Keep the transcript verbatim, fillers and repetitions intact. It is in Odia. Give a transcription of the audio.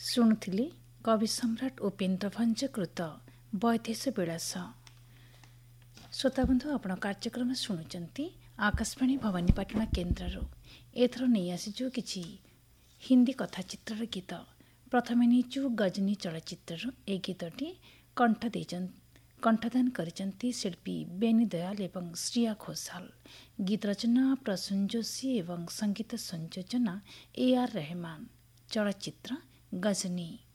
ଶୁଣୁଥିଲି କବି ସମ୍ରାଟ ଉପେନ୍ଦ୍ର ଭଞ୍ଜକୃତ ବୈଦେଶ ବିଳାସ। ଶ୍ରୋତାବନ୍ଧୁ, ଆପଣ କାର୍ଯ୍ୟକ୍ରମ ଶୁଣୁଛନ୍ତି ଆକାଶବାଣୀ ଭବାନୀପାଟଣା କେନ୍ଦ୍ରରୁ। ଏଥର ନେଇ ଆସିଛୁ କିଛି ହିନ୍ଦୀ କଥାଚିତ୍ରର ଗୀତ। ପ୍ରଥମେ ନେଇଛୁ ଗଜନୀ ଚଳଚ୍ଚିତ୍ରରୁ ଏହି ଗୀତଟି କଣ୍ଠ ଦେଇଛନ୍ତି କଣ୍ଠଦାନ କରିଛନ୍ତି ଶିଳ୍ପୀ ବେନି ଦୟାଲ ଏବଂ ଶ୍ରିୟା ଘୋଷାଲ। ଗୀତ ରଚନା ପ୍ରସୂନ ଯୋଶୀ ଏବଂ ସଙ୍ଗୀତ ସଂଯୋଜନା ଏ ଆର୍ ରେହମାନ। ଚଳଚ୍ଚିତ୍ର ଗଜନୀ।